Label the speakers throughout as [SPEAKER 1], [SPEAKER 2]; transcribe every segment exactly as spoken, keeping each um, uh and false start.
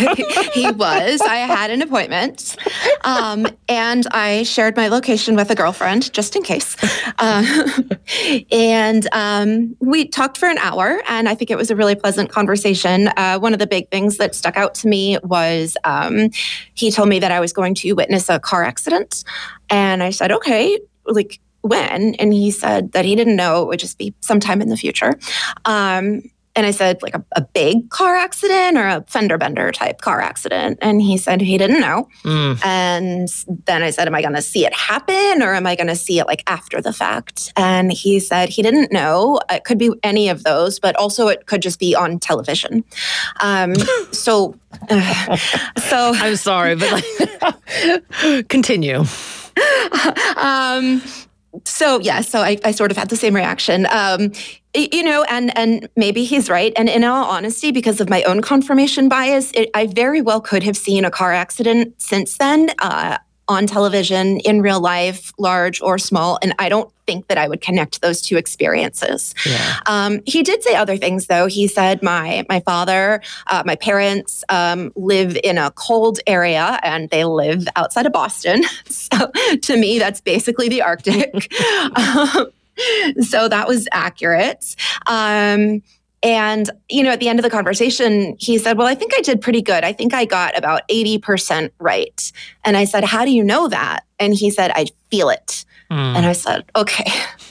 [SPEAKER 1] He was. I had an appointment, um, and I shared my location with a girlfriend just in case. Uh, and um, we talked for an hour, and I think it was a really pleasant conversation. Uh, one of the big things that stuck out to me was um, he told me that I was going to witness a car accident, and I said, "Okay, like when?" And he said that he didn't know; it would just be sometime in the future. Um, And I said, like a, a big car accident or a fender bender type car accident? And he said he didn't know. Mm. And then I said, am I going to see it happen or am I going to see it like after the fact? And he said he didn't know. It could be any of those, but also it could just be on television. Um, so, uh, so
[SPEAKER 2] I'm sorry, but like, continue.
[SPEAKER 1] um, so yeah, so I, I sort of had the same reaction. Um, You know, and and maybe he's right. And in all honesty, because of my own confirmation bias, it, I very well could have seen a car accident since then uh, on television, in real life, large or small. And I don't think that I would connect those two experiences. Yeah. Um, he did say other things, though. He said my my father, uh, my parents um, live in a cold area and they live outside of Boston. So to me, that's basically the Arctic. um, So that was accurate. Um, and, you know, at the end of the conversation, he said, well, I think I did pretty good. I think I got about eighty percent right. And I said, how do you know that? And he said, I feel it. Mm. And I said, okay.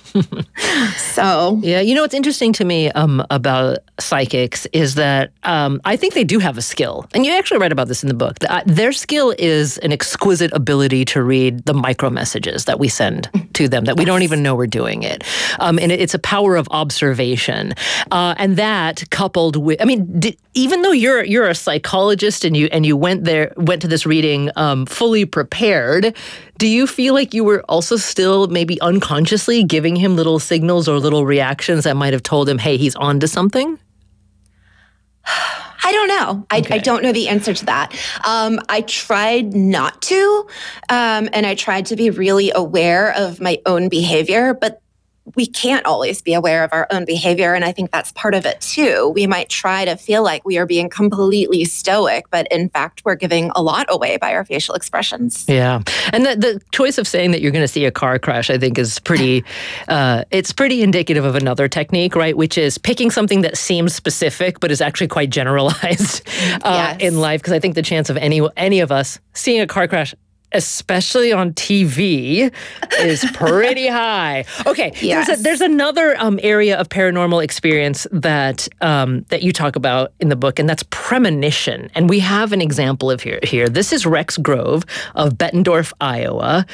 [SPEAKER 1] So
[SPEAKER 2] yeah, you know what's interesting to me um, about psychics is that um, I think they do have a skill, and you actually write about this in the book. Uh, their skill is an exquisite ability to read the micro messages that we send to them that we don't even know we're doing it, um, and it, it's a power of observation, uh, and that coupled with, I mean, d- even though you're you're a psychologist and you and you went there went to this reading um, fully prepared. Do you feel like you were also still maybe unconsciously giving him little signals or little reactions that might have told him, hey, he's on to something?
[SPEAKER 1] I don't know. I, okay. I don't know the answer to that. Um, I tried not to, um, and I tried to be really aware of my own behavior, but we can't always be aware of our own behavior. And I think that's part of it too. We might try to feel like we are being completely stoic, but in fact, we're giving a lot away by our facial expressions.
[SPEAKER 2] Yeah. And the, the choice of saying that you're going to see a car crash, I think is pretty, uh, it's pretty indicative of another technique, right? Which is picking something that seems specific, but is actually quite generalized uh, yes. in life. Because I think the chance of any any of us seeing a car crash, especially on T V, is pretty high. Okay, yes. there's, a, there's another um, area of paranormal experience that um, that you talk about in the book, and that's premonition. And we have an example of here. here. This is Rex Grove of Bettendorf, Iowa.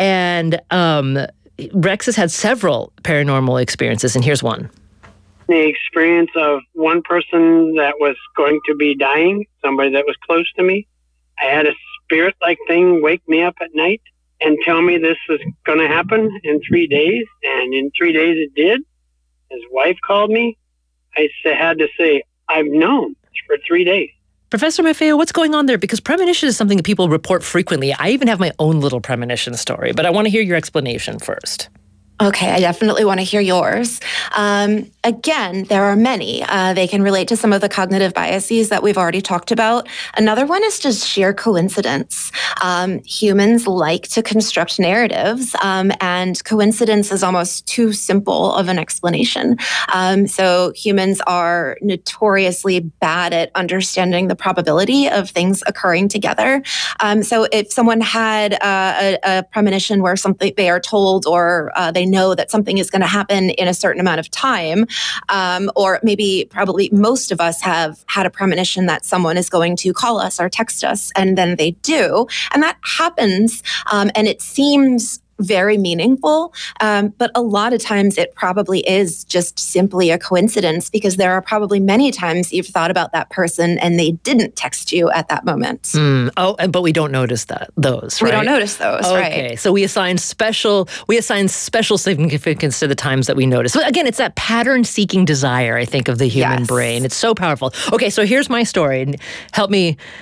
[SPEAKER 2] And um, Rex has had several paranormal experiences, and here's one.
[SPEAKER 3] The experience of one person that was going to be dying, somebody that was close to me. I had a spirit-like thing wake me up at night and tell me this was going to happen in three days. And in three days it did. His wife called me. I had to say, I've known for three days.
[SPEAKER 2] Professor Maffeo, what's going on there? Because premonition is something that people report frequently. I even have my own little premonition story, but I want to hear your explanation first.
[SPEAKER 1] Okay, I definitely want to hear yours. Um, again, there are many. Uh, they can relate to some of the cognitive biases that we've already talked about. Another one is just sheer coincidence. Um, humans like to construct narratives, um, and coincidence is almost too simple of an explanation. Um, so humans are notoriously bad at understanding the probability of things occurring together. Um, so if someone had uh, a, a premonition where something they are told or uh, they know that something is going to happen in a certain amount of time, um, or maybe probably most of us have had a premonition that someone is going to call us or text us, and then they do. And that happens, um, and it seems very meaningful, um, but a lot of times it probably is just simply a coincidence, because there are probably many times you've thought about that person and they didn't text you at that moment.
[SPEAKER 2] Mm. Oh, but we don't notice that those, right?
[SPEAKER 1] We don't notice those,
[SPEAKER 2] okay.
[SPEAKER 1] right?
[SPEAKER 2] Okay, so we assign special we assign special significance to the times that we notice. So again, it's that pattern-seeking desire, I think, of the human
[SPEAKER 1] yes.
[SPEAKER 2] brain. It's so powerful. Okay, so here's my story. Help me.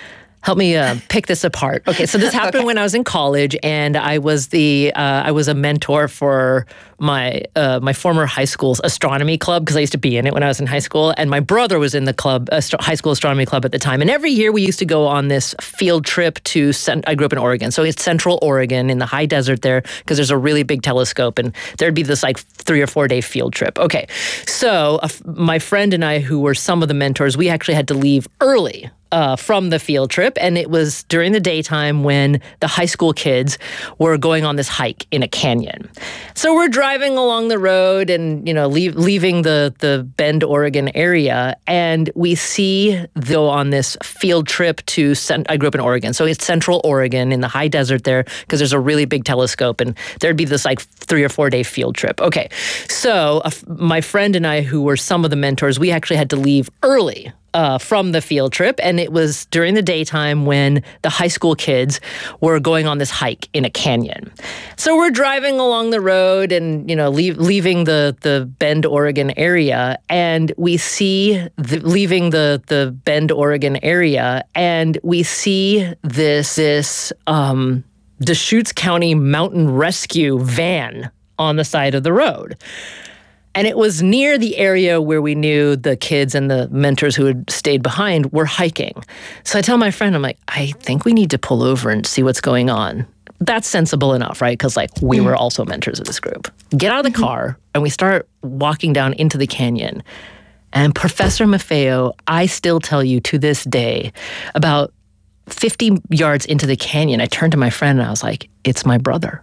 [SPEAKER 2] Help me uh, pick this apart. Okay, so this happened
[SPEAKER 1] Okay.
[SPEAKER 2] when I was in college, and I was the uh, I was a mentor for my uh, my former high school's astronomy club, because I used to be in it when I was in high school, and my brother was in the club, astro- high school astronomy club at the time. And every year we used to go on this field trip to. Cent- I grew up in Oregon, so it's Central Oregon in the high desert there, because there's a really big telescope, and there'd be this like three or four day field trip. Okay, so uh, my friend and I, who were some of the mentors, we actually had to leave early. Uh, from the field trip, and it was during the daytime when the high school kids were going on this hike in a canyon. So we're driving along the road, and you know, leave, leaving the the Bend, Oregon area, and we see go on this field trip to. Cent- I grew up in Oregon, so it's Central Oregon in the high desert there, because there's a really big telescope, and there'd be this like three or four day field trip. Okay, so uh, my friend and I, who were some of the mentors, we actually had to leave early. Uh, from the field trip, and it was during the daytime when the high school kids were going on this hike in a canyon. So we're driving along the road, and you know, leave, leaving the the Bend, Oregon area, and we see the, leaving the the Bend, Oregon area, and we see this this um, Deschutes County Mountain Rescue van on the side of the road. And it was near the area where we knew the kids and the mentors who had stayed behind were hiking. So I tell my friend, I'm like, I think we need to pull over and see what's going on. That's sensible enough, right? Because like we were also mentors of this group. Get out of the car, and we start walking down into the canyon. And Professor Maffeo, I still tell you to this day, about fifty yards into the canyon, I turned to my friend and I was like, it's my brother.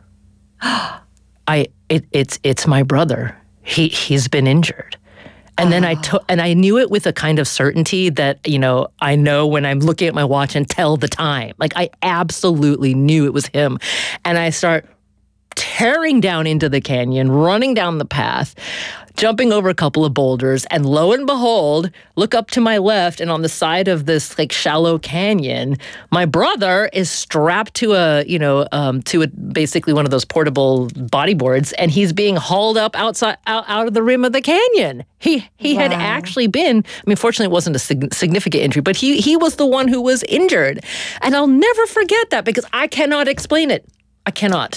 [SPEAKER 2] I it, it's it's my brother. He he's been injured. And then I took, and I knew it with a kind of certainty that, you know, I know when I'm looking at my watch and tell the time. Like I absolutely knew it was him. And I start tearing down into the canyon, running down the path, jumping over a couple of boulders, and lo and behold, look up to my left, and on the side of this like shallow canyon, my brother is strapped to a, you know, um, to a, basically one of those portable bodyboards, and he's being hauled up outside, out, out of the rim of the canyon. He he wow. had actually been, I mean, fortunately it wasn't a sig- significant injury, but he he was the one who was injured. And I'll never forget that, because I cannot explain it. I cannot.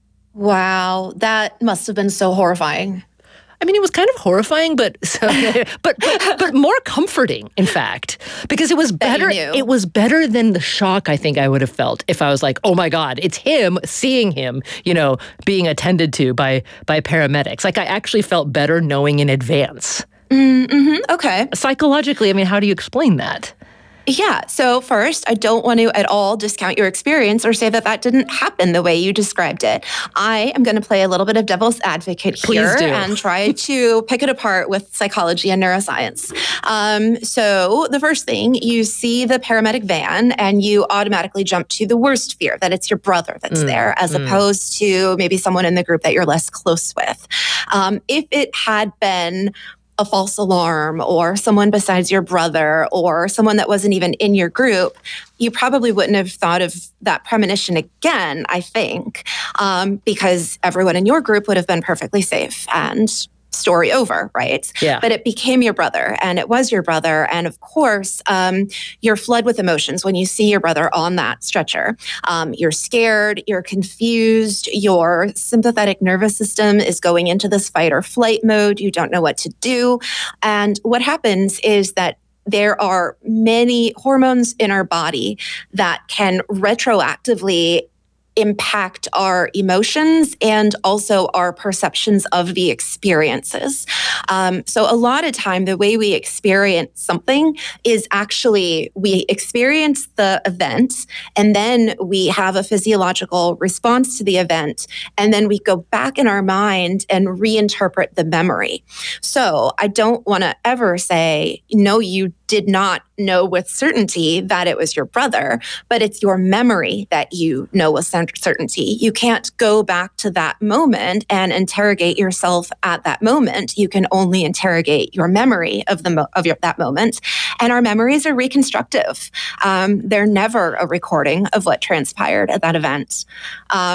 [SPEAKER 1] Wow, that must have been so horrifying.
[SPEAKER 2] I mean, it was kind of horrifying, but so, but, but but more comforting, in fact, because it was better. It was better than the shock I think I would have felt if I was like, "Oh my God, it's him!" Seeing him, you know, being attended to by by paramedics. Like I actually felt better knowing in advance.
[SPEAKER 1] Mm-hmm. Okay.
[SPEAKER 2] Psychologically, I mean, how do you explain that?
[SPEAKER 1] Yeah. So first, I don't want to at all discount your experience or say that that didn't happen the way you described it. I am going to play a little bit of devil's advocate here and try to pick it apart with psychology and neuroscience. Um, so the first thing, you see the paramedic van and you automatically jump to the worst fear, that it's your brother that's mm, there, as mm. opposed to maybe someone in the group that you're less close with. Um, if it had been a false alarm or someone besides your brother or someone that wasn't even in your group, you probably wouldn't have thought of that premonition again, I think, um, because everyone in your group would have been perfectly safe and story over, right?
[SPEAKER 2] Yeah.
[SPEAKER 1] But it became your brother, and it was your brother. And of course, um, you're flooded with emotions when you see your brother on that stretcher. Um, you're scared, you're confused, your sympathetic nervous system is going into this fight or flight mode. You don't know what to do. And what happens is that there are many hormones in our body that can retroactively impact our emotions and also our perceptions of the experiences. Um, so a lot of time, the way we experience something is actually we experience the event and then we have a physiological response to the event, and then we go back in our mind and reinterpret the memory. So I don't want to ever say, no, you did not know with certainty that it was your brother, but it's your memory that you know with certainty. You can't go back to that moment and interrogate yourself at that moment. You can only interrogate your memory of the mo- of your, that moment. And our memories are reconstructive. Um, they're never a recording of what transpired at that event. Um,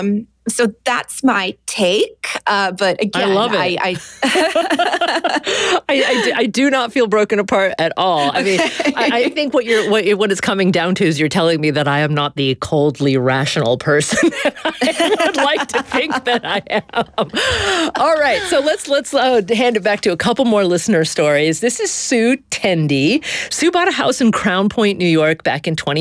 [SPEAKER 1] so that's my take. Uh, but again,
[SPEAKER 2] I love it.
[SPEAKER 1] I, I,
[SPEAKER 2] I, I, do, I do not feel broken apart at all. I mean, I, I think what you're what, what it's coming down to is you're telling me that I am not the coldly rational person that I would like to think that I am. All right, so let's let's uh, hand it back to a couple more listener stories. This is Sue Tendy. Sue bought a house in Crown Point, New York, back in twenty